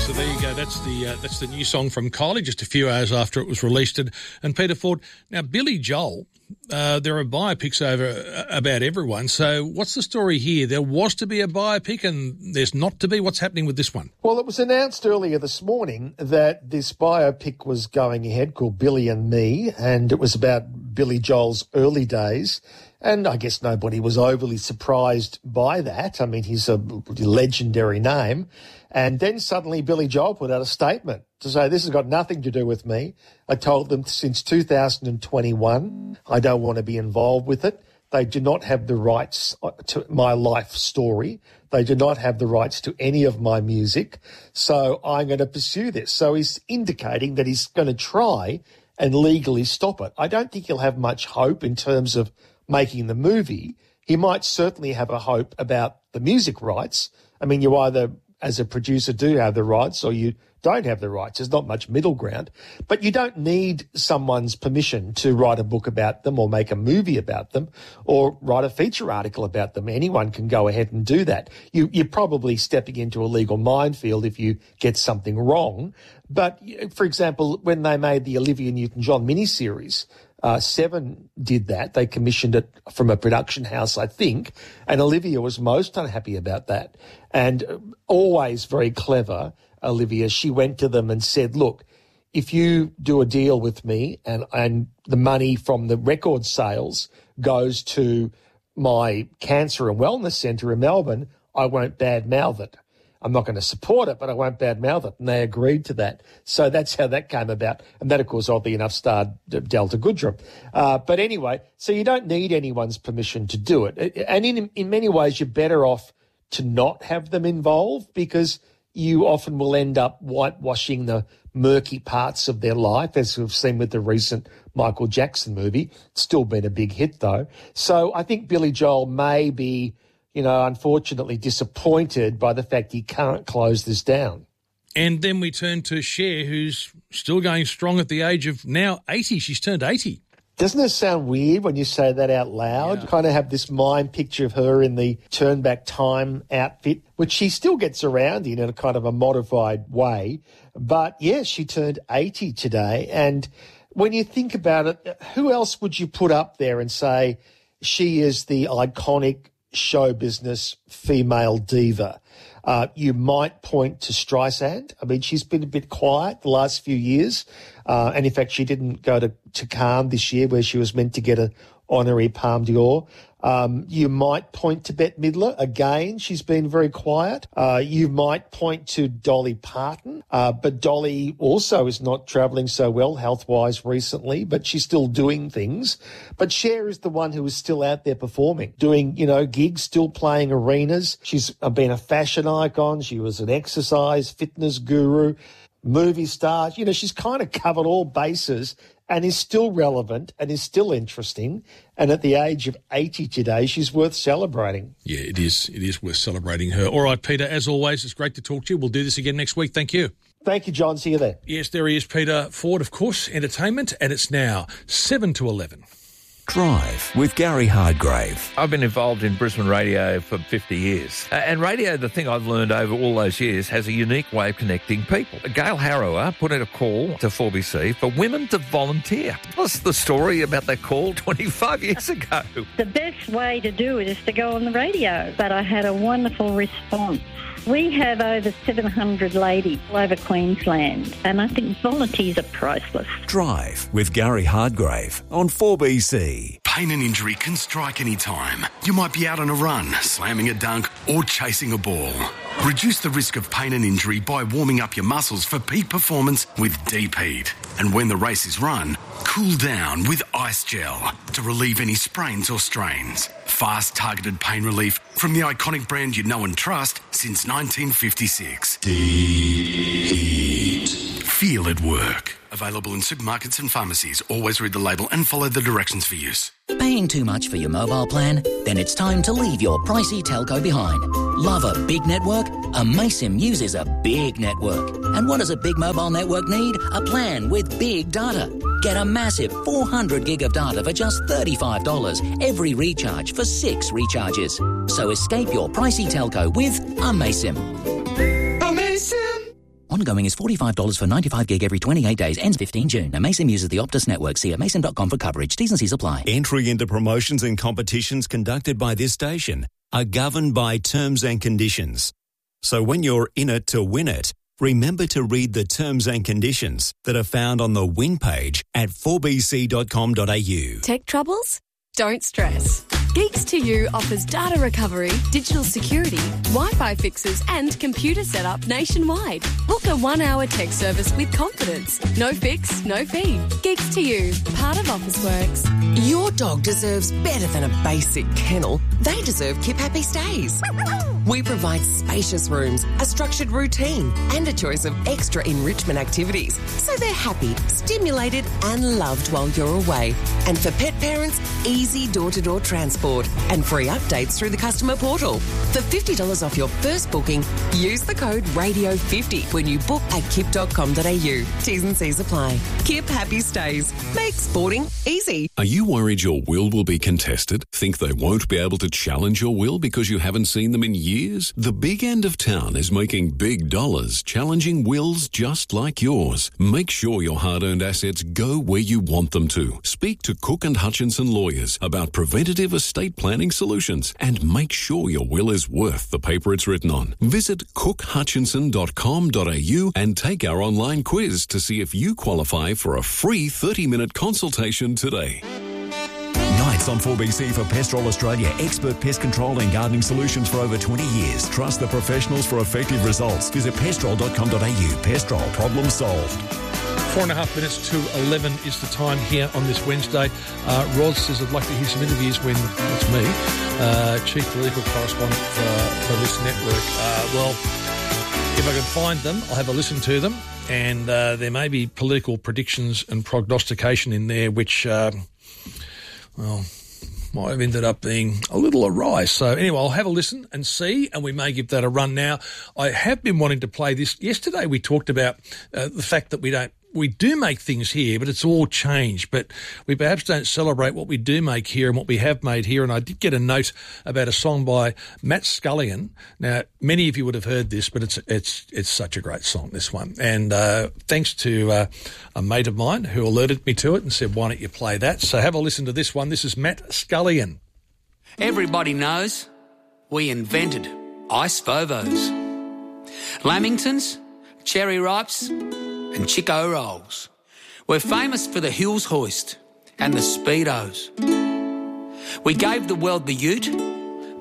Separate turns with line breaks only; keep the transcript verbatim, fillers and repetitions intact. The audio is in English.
So there you go. That's the uh, that's the new song from Kylie just a few hours after it was released. And, and Peter Ford. Now, Billy Joel, uh, there are biopics over uh, about everyone. So what's the story here? There was to be a biopic and there's not to be. What's happening with this one?
Well, it was announced earlier this morning that this biopic was going ahead called Billy and Me, and it was about Billy Joel's early days. And I guess nobody was overly surprised by that. I mean, he's a legendary name. And then suddenly Billy Joel put out a statement to say, this has got nothing to do with me. I told them since two thousand twenty-one, I don't want to be involved with it. They do not have the rights to my life story. They do not have the rights to any of my music. So I'm going to pursue this. So he's indicating that he's going to try and legally stop it. I don't think he'll have much hope in terms of making the movie. He might certainly have a hope about the music rights. I mean, you either, as a producer, do have the rights or you don't have the rights. There's not much middle ground. But you don't need someone's permission to write a book about them or make a movie about them or write a feature article about them. Anyone can go ahead and do that. You, you're probably stepping into a legal minefield if you get something wrong. But, for example, when they made the Olivia Newton-John miniseries, Uh, Seven did that. They commissioned it from a production house, I think, and Olivia was most unhappy about that. And always very clever, Olivia, she went to them and said, look, if you do a deal with me and, and the money from the record sales goes to my cancer and wellness centre in Melbourne, I won't badmouth it. I'm not going to support it, but I won't badmouth it. And they agreed to that. So that's how that came about. And that, of course, oddly enough, starred Delta Goodrem. Uh, but anyway, so you don't need anyone's permission to do it. And in, in many ways, you're better off to not have them involved because you often will end up whitewashing the murky parts of their life, as we've seen with the recent Michael Jackson movie. It's still been a big hit, though. So I think Billy Joel may be, you know, unfortunately disappointed by the fact he can't close this down.
And then we turn to Cher, who's still going strong at the age of now eighty. She's turned eighty.
Doesn't it sound weird when you say that out loud?
Yeah.
Kind of have this mind picture of her in the Turn Back Time outfit, which she still gets around in in a kind of a modified way. But, yes, she turned eighty today. And when you think about it, who else would you put up there and say she is the iconic show business female diva? Uh, you might point to Streisand. I mean, she's been a bit quiet the last few years. Uh, and in fact, she didn't go to, to Cannes this year where she was meant to get an honorary Palme d'Or. Um, you might point to Bette Midler. Again, she's been very quiet. Uh, you might point to Dolly Parton. Uh, but Dolly also is not travelling so well health-wise recently, but she's still doing things. But Cher is the one who is still out there performing, doing, you know, gigs, still playing arenas. She's been a fashion icon. She was an exercise fitness guru, movie star. You know, she's kind of covered all bases and is still relevant and is still interesting. And at the age of eighty today, she's worth celebrating.
Yeah, it is. It is worth celebrating her. All right, Peter, as always, it's great to talk to you. We'll do this again next week. Thank you.
Thank you, John. See you there.
Yes, there he is, Peter Ford, of course, entertainment, and it's now seven to eleven.
Drive with Gary Hardgrave.
I've been involved in Brisbane radio for fifty years. Uh, and radio, the thing I've learned over all those years, has a unique way of connecting people. Gail Harrower put in a call to four B C for women to volunteer. What's the story about that call twenty-five years ago?
The best way to do it is to go on the radio. But I had a wonderful response. We have over seven hundred ladies all over Queensland, and I think volunteers are priceless.
Drive with Gary Hardgrave on four B C.
Pain and injury can strike any time. You might be out on a run, slamming a dunk, or chasing a ball. Reduce the risk of pain and injury by warming up your muscles for peak performance with Deep Heat. And when the race is run, cool down with Ice Gel to relieve any sprains or strains. Fast, targeted pain relief from the iconic brand you know and trust since nineteen fifty-six. Deep Heat. Feel it work. Available in supermarkets and pharmacies. Always read the label and follow the directions for use.
Paying too much for your mobile plan? Then it's time to leave your pricey telco behind. Love a big network? Amaysim uses a big network. And what does a big mobile network need? A plan with big data. Get a massive four hundred gig of data for just thirty-five dollars every recharge for six recharges. So escape your pricey telco with Amaysim.
Amaysim!
Ongoing is forty-five dollars for ninety-five gig every twenty-eight days. Ends fifteenth June. Now, Mason uses the Optus network. See at mason dot com for coverage. T's and C's apply.
Entry into promotions and competitions conducted by this station are governed by terms and conditions. So when you're in it to win it, remember to read the terms and conditions that are found on the win page at four b c dot com dot a u.
Tech troubles? Don't stress. Geeks to You offers data recovery, digital security, Wi-Fi fixes and computer setup nationwide. Book a one-hour tech service with confidence. No fix, no fee. Geeks to You, part of Officeworks.
Your dog deserves better than a basic kennel. They deserve Kip Happy Stays. We provide spacious rooms, a structured routine and a choice of extra enrichment activities so they're happy, stimulated and loved while you're away. And for pet parents, easy door-to-door transport and free updates through the customer portal. For fifty dollars off your first booking, use the code radio fifty when you book at kip dot com dot a u. T's and C's apply. Kip Happy Stays. Make sporting easy.
Are you worried your will will be contested? Think they won't be able to challenge your will because you haven't seen them in years? The big end of town is making big dollars challenging wills just like yours. Make sure your hard-earned assets go where you want them to. Speak to Cook and Hutchinson Lawyers about preventative estate planning solutions and make sure your will is worth the paper it's written on. Visit cook hutchinson dot com dot a u and take our online quiz to see if you qualify for a free thirty-minute consultation today.
Nights on four B C for Pestrol Australia, expert pest control and gardening solutions for over twenty years. Trust the professionals for effective results. Visit pestrol dot com dot a u. Pestrol, problem solved.
Four and a half minutes to eleven is the time here on this Wednesday. Uh, Ros says, I'd like to hear some interviews when, that's me, uh, Chief Political Correspondent for, for this network. Uh, well, if I can find them, I'll have a listen to them. And uh, there may be political predictions and prognostication in there, which, uh, well, might have ended up being a little awry. So anyway, I'll have a listen and see, and we may give that a run now. I have been wanting to play this. Yesterday we talked about uh, the fact that we don't, we do make things here, but it's all changed. But we perhaps don't celebrate what we do make here and what we have made here. And I did get a note about a song by Matt Scullion. Now, many of you would have heard this, but it's it's it's such a great song, this one. And uh, thanks to uh, a mate of mine who alerted me to it and said, why don't you play that? So have a listen to this one. This is Matt Scullion.
Everybody knows we invented ice Vovos. Lamingtons, cherry ripes and Chico rolls. We're famous for the Hills hoist and the Speedos. We gave the world the ute